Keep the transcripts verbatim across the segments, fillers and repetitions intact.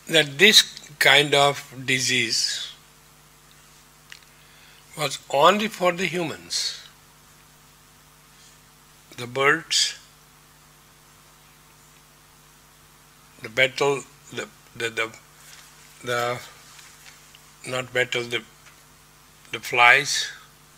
that this kind of disease was only for the humans. The birds, the beetle, the, the, the, the not beetle, the, the flies,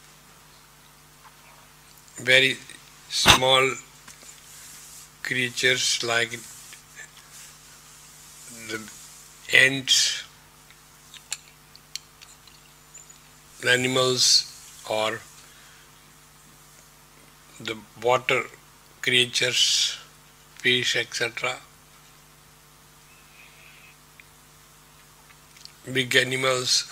very small creatures like the ants, animals, or the water creatures, fish, et cetera. Big animals,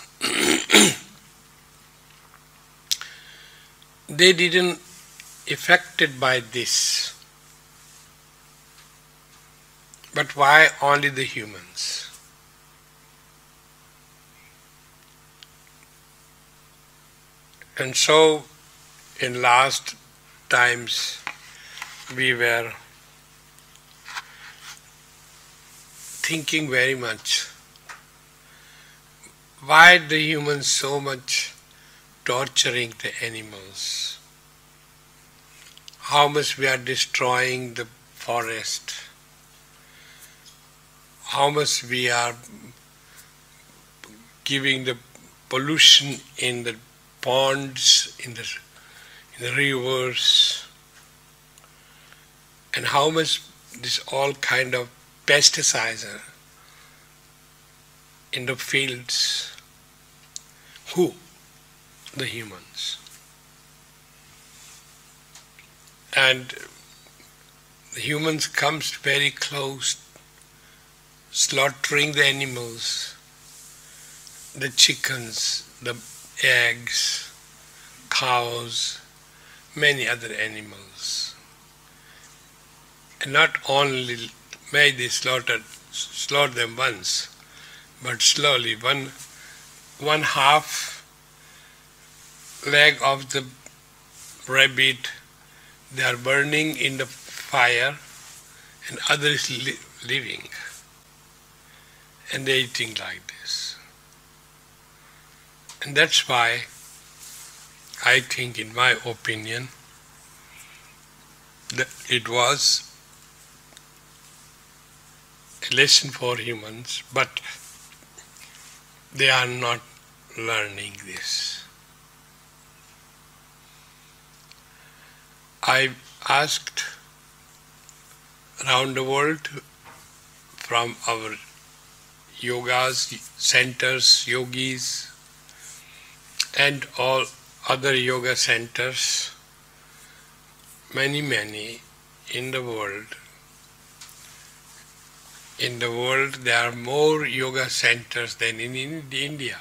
they didn't affected by this. But why only the humans? And so in last times we were thinking very much, why the humans so much torturing the animals? How much we are destroying the forest? How much we are giving the pollution in the ponds, in the, in the rivers, and how much this all kind of pesticides are in the fields. Who? The humans. And the humans comes very close, slaughtering the animals, the chickens, the eggs, cows, many other animals. And not only may they slaughter, slaughter them once, but slowly one, one half leg of the rabbit they are burning in the fire and other is li- living and they eating like this. And that's why I think, in my opinion, that it was a lesson for humans, but they are not learning this. I asked around the world from our yogas, centers, yogis, and all other yoga centers, many, many in the world. In the world there are more yoga centers than in India.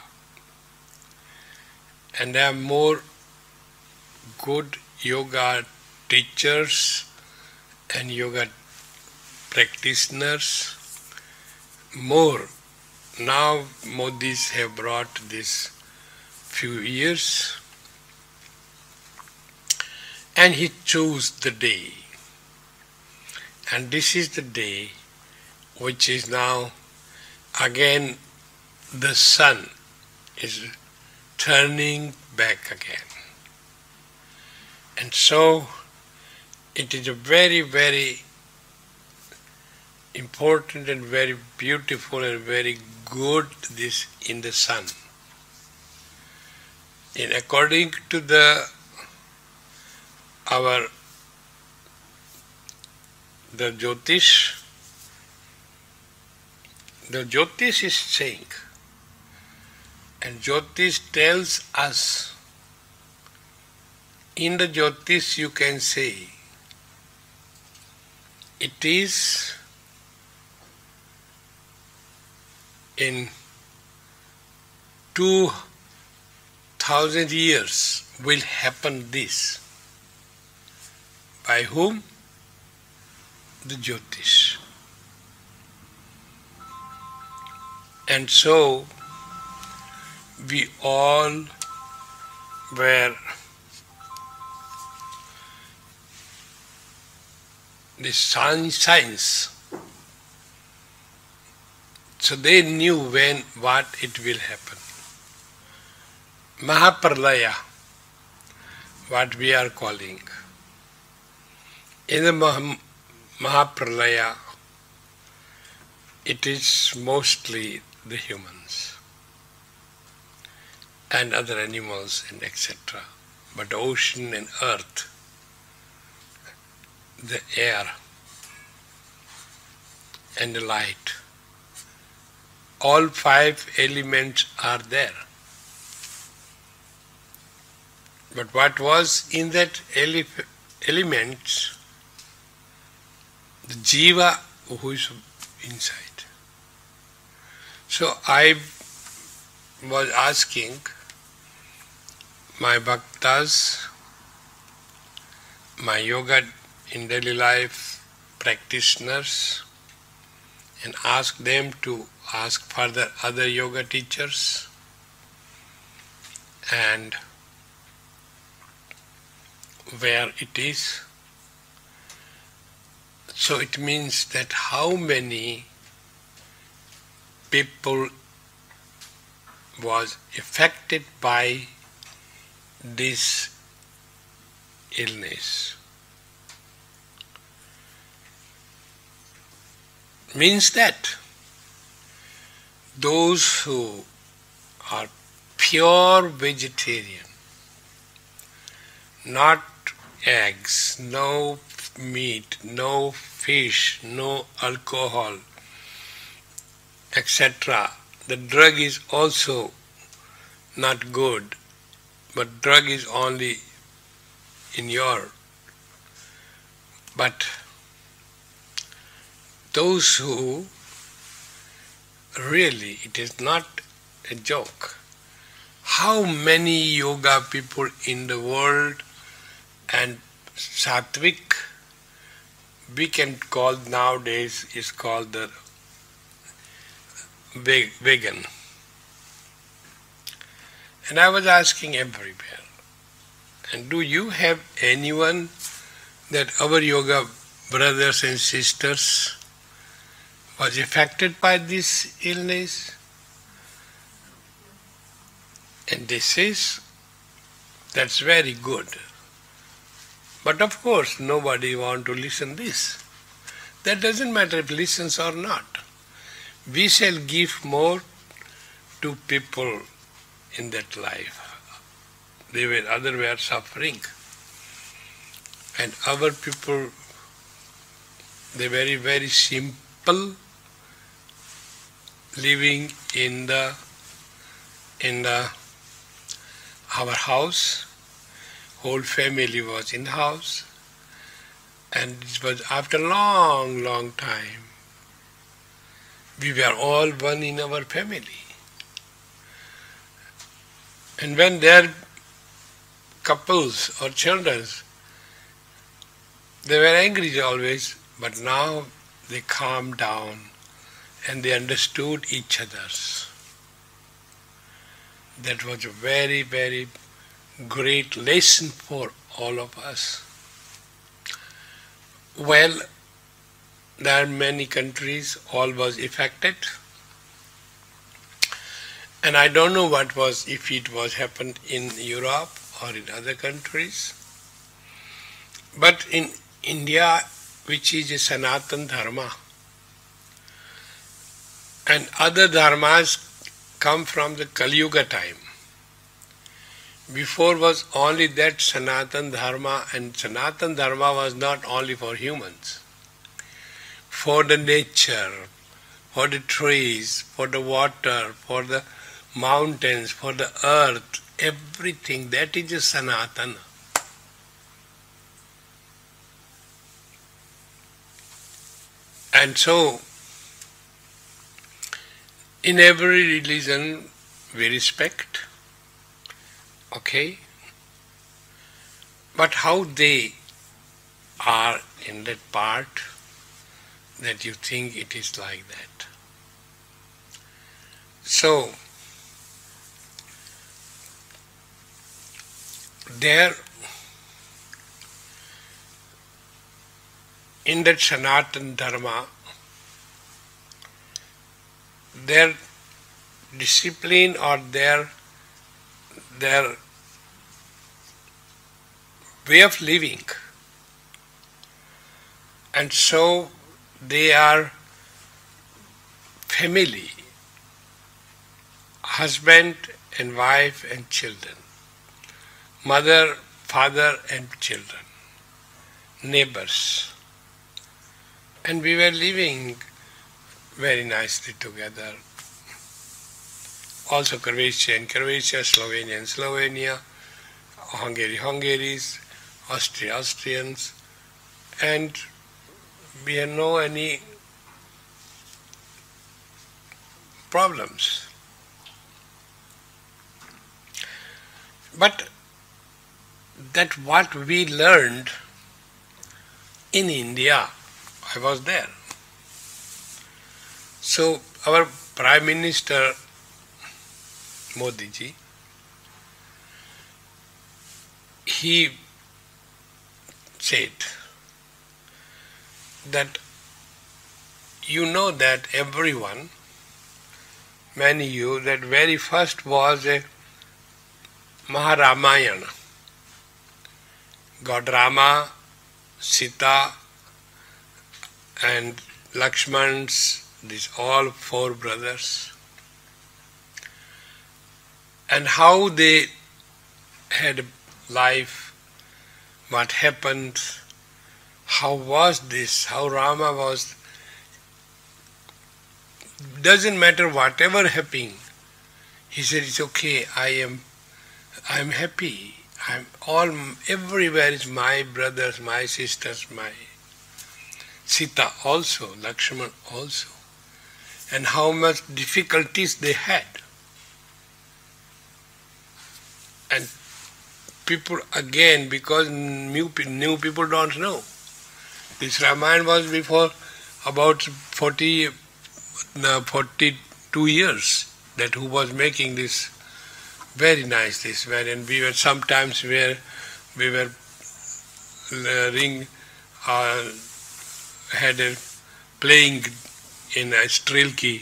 And there are more good yoga teachers and yoga practitioners. More. Now Modis have brought this few years, and he chose the day. And this is the day which is now again the sun is turning back again. And so it is a very, very important and very beautiful and very good this in the sun. And according to the our the Jyotish, the Jyotish is saying, and Jyotish tells us, in the Jyotish you can say, it is in two thousand years will happen this. By whom? The Jyotish. And so we all were the science So they knew when, what it will happen. Mahapralaya, what we are calling. In the Mah- Mahapralaya, it is mostly the humans and other animals and et cetera. But the ocean and earth, the air and the light, all five elements are there. But what was in that ele- elements, the jiva who is inside. So I was asking my bhaktas, my yoga in daily life practitioners, and ask them to ask further other yoga teachers, and where it is. So it means that how many people was affected by this illness. Means that those who are pure vegetarian, not eggs, no meat, no fish, no alcohol, et cetera. The drug is also not good, but drug is only in your. But those who really, it is not a joke. How many yoga people in the world and sattvic, we can call nowadays, is called the vegan. And I was asking everywhere, and do you have anyone that our yoga brothers and sisters was affected by this illness? And this is, that's very good. But of course, nobody want to listen this. That doesn't matter if listens or not. We shall give more to people in that life. They were, other were suffering. And our people, they very, very simple, living in the, in the, our house. Whole family was in the house. And it was after a long, long time. We were all one in our family. And when their couples or children, they were angry always, but now they calmed down and they understood each other's. That was a very, very great lesson for all of us. Well, there are many countries, all was affected. And I don't know what was, if it was happened in Europe or in other countries. But in India, which is a Sanatan Dharma, and other dharmas come from the Kali Yuga time. Before was only that Sanatan Dharma, and Sanatan Dharma was not only for humans. For the nature, for the trees, for the water, for the mountains, for the earth, everything, that is a Sanatana. And so, in every religion we respect, okay? But how they are in that part that you think it is like that. So, there, in that Sanatan Dharma, their discipline or their their way of living. And so they are family, husband and wife and children, mother, father and children, neighbors. And we were living very nicely together. Also Croatian, Croatia, Slovenian, Slovenia, Hungary, Hungaries, Austria, Austrians, and we had no any problems. But that what we learned in India, I was there. So our Prime Minister Modi ji, he said that you know that everyone, many you, that very first was a Maharamayana. God Rama, Sita and Lakshmans, these all four brothers, and how they had life, what happened, how was this, how Rama was. Doesn't matter whatever happening. He said, it's okay, I am I am happy. I'm all everywhere is my brothers, my sisters, my Sita also, Lakshman also. And how much difficulties they had. And people again, because new, new people don't know. This Ramayana was before about forty, uh, forty-two years that who was making this very nice, this very, and we were sometimes where we were uh, ring, uh, had a playing in a Strilki